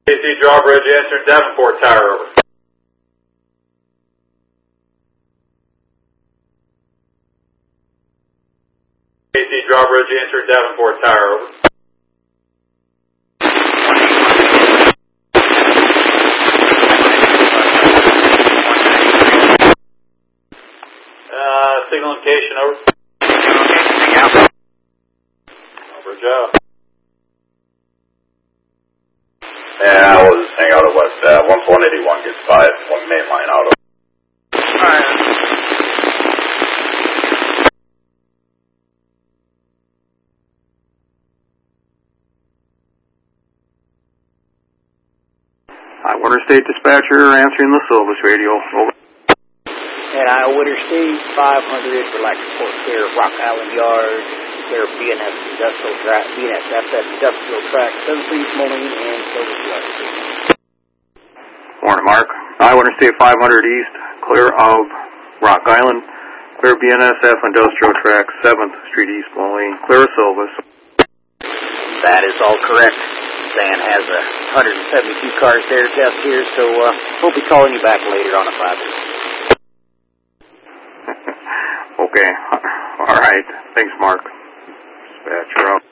AC Drawbridge answering Davenport Tower, over. AC Drawbridge answering Davenport Tower, over. Signal location, over. Over, Joe. Yeah, we'll just hang out at West Ave. Once 181 gets by, one main line out of. Alright. Winter State Dispatcher answering the Silvis radio, over. And Winter State 500 for like report clear Rock Island Yard, clear BNS Industrial Track, BNSFS Industrial Track, 7 Moline and Silvis West. Morning, Mark. Winter State 500 East, clear of Rock Island, clear BNSF Industrial Track, 7th Street East, Moline, clear of Silvis. That is all correct. Stan has 172 cars there to test here, so we'll be calling you back later on a 5. Okay. All right. Thanks, Mark. Dispatcher up.